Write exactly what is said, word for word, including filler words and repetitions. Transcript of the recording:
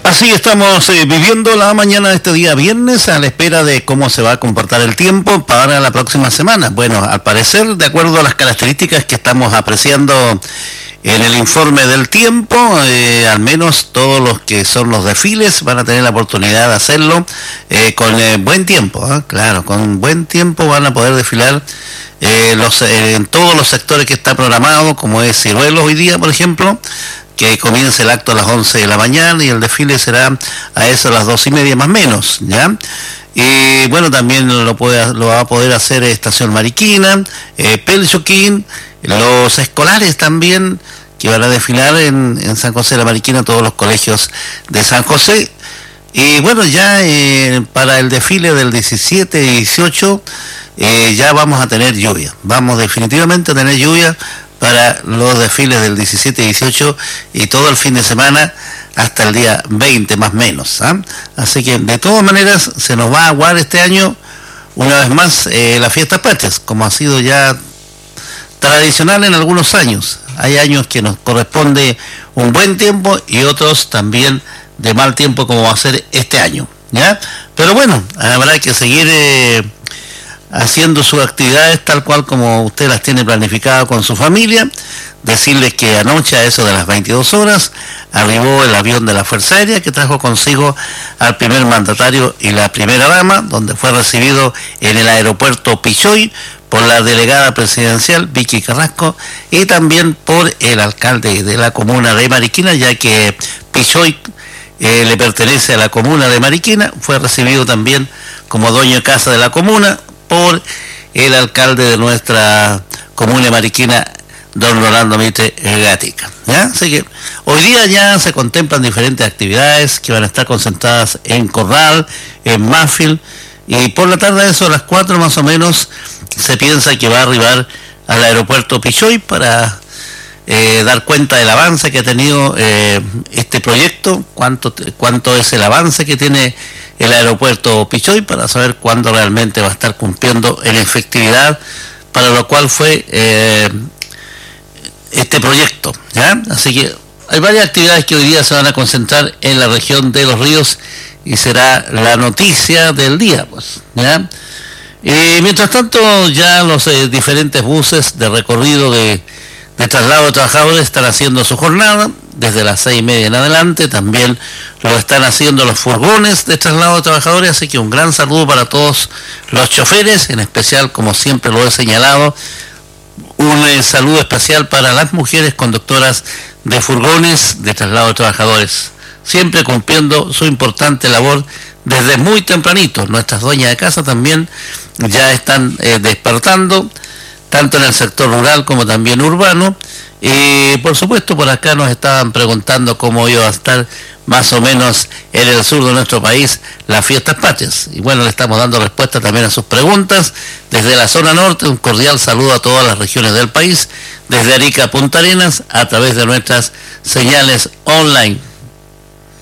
Así estamos eh, viviendo la mañana de este día viernes a la espera de cómo se va a comportar el tiempo para la próxima semana. Bueno, al parecer, de acuerdo a las características que estamos apreciando en el informe del tiempo, eh, al menos todos los que son los desfiles van a tener la oportunidad de hacerlo eh, con eh, buen tiempo, ¿eh? Claro, con buen tiempo van a poder desfilar eh, los, eh, en todos los sectores que está programado, como es Ciruelos hoy día, por ejemplo, que comience el acto a las once de la mañana y el desfile será a eso a las dos y media más menos, ¿ya? Y bueno, también lo, puede, lo va a poder hacer Estación Mariquina, eh, Pelchoquín, los escolares también, que van a desfilar en, en San José de la Mariquina, todos los colegios de San José. Y bueno, ya eh, para el desfile del diecisiete y dieciocho eh, ya vamos a tener lluvia, vamos definitivamente a tener lluvia para los desfiles del diecisiete y dieciocho y todo el fin de semana hasta el día veinte más menos, ¿eh? Así que de todas maneras se nos va a aguar este año una vez más eh, las fiestas patrias, como ha sido ya tradicional en algunos años. Hay años que nos corresponde un buen tiempo y otros también de mal tiempo, como va a ser este año, ¿ya? Pero bueno, habrá que seguir eh, haciendo sus actividades tal cual como usted las tiene planificadas con su familia. Decirles que anoche a eso de las veintidós horas arribó el avión de la Fuerza Aérea que trajo consigo al primer mandatario y la primera dama, donde fue recibido en el aeropuerto Pichoy por la delegada presidencial Vicky Carrasco y también por el alcalde de la comuna de Mariquina, ya que Pichoy eh, le pertenece a la comuna de Mariquina. Fue recibido también como dueño de casa de la comuna por el alcalde de nuestra comuna de Mariquina, don Rolando Mitre Gatica, ¿ya? Así que hoy día ya se contemplan diferentes actividades que van a estar concentradas en Corral, en Mafil, y por la tarde a eso a las cuatro más o menos se piensa que va a arribar al aeropuerto Pichoy para eh, dar cuenta del avance que ha tenido eh, este proyecto, cuánto, cuánto es el avance que tiene el aeropuerto Pichoy, para saber cuándo realmente va a estar cumpliendo en efectividad, para lo cual fue eh, este proyecto, ¿ya? Así que hay varias actividades que hoy día se van a concentrar en la región de Los Ríos y será la noticia del día, pues, ¿ya? Y mientras tanto ya los eh, diferentes buses de recorrido de, de traslado de trabajadores están haciendo su jornada desde las seis y media en adelante. También lo están haciendo los furgones de traslado de trabajadores, así que un gran saludo para todos los choferes, en especial, como siempre lo he señalado, un eh, saludo especial para las mujeres conductoras de furgones de traslado de trabajadores, siempre cumpliendo su importante labor desde muy tempranito. Nuestras dueñas de casa también ya están eh, despertando, tanto en el sector rural como también urbano. Y por supuesto por acá nos estaban preguntando cómo iba a estar más o menos en el sur de nuestro país las fiestas patrias. Y bueno, le estamos dando respuesta también a sus preguntas. Desde la zona norte, un cordial saludo a todas las regiones del país, desde Arica a Punta Arenas, a través de nuestras señales online.